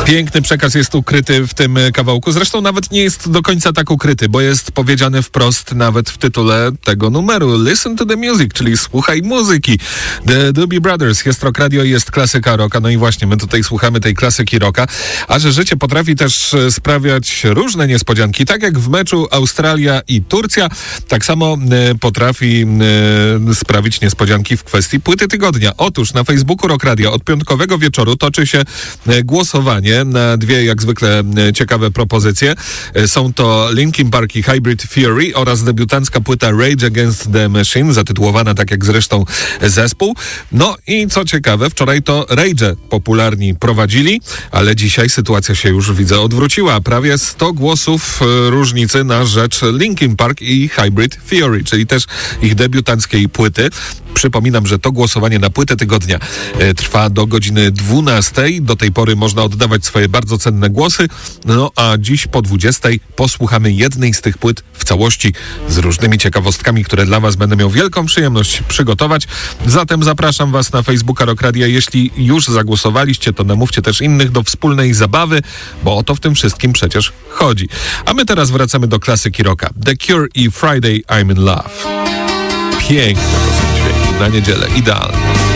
Piękny przekaz jest ukryty w tym kawałku. Zresztą nawet nie jest do końca tak ukryty, bo jest powiedziane wprost nawet w tytule tego numeru. Listen to the music, czyli słuchaj muzyki. The Doobie Brothers, jest Rock Radio, jest klasyka rocka. No i właśnie, my tutaj słuchamy tej klasyki rocka. A że życie potrafi też sprawiać różne niespodzianki, tak jak w meczu Australia i Turcja, tak samo potrafi sprawić niespodzianki w kwestii płyty tygodnia. Otóż na Facebooku Rock Radio od piątkowego wieczoru toczy się głosowanie na dwie jak zwykle ciekawe propozycje. Są to Linkin Park i Hybrid Theory oraz debiutancka płyta Rage Against the Machine, zatytułowana tak jak zresztą zespół. No i co ciekawe, wczoraj to Rage popularni prowadzili, ale dzisiaj sytuacja się już, widzę, odwróciła. Prawie 100 głosów różnicy na rzecz Linkin Park i Hybrid Theory, czyli też ich debiutanckiej płyty. Przypominam, że to głosowanie na płytę tygodnia trwa do godziny 12. Do tej pory można oddawać swoje bardzo cenne głosy. No a dziś po 20 posłuchamy jednej z tych płyt w całości z różnymi ciekawostkami, które dla Was będę miał wielką przyjemność przygotować. Zatem zapraszam Was na Facebooka Rock Radia. Jeśli już zagłosowaliście, to namówcie też innych do wspólnej zabawy, bo o to w tym wszystkim przecież chodzi. A my teraz wracamy do klasyki rocka. The Cure i Friday I'm in Love. Piękne to są dźwięki na niedzielę, idealne.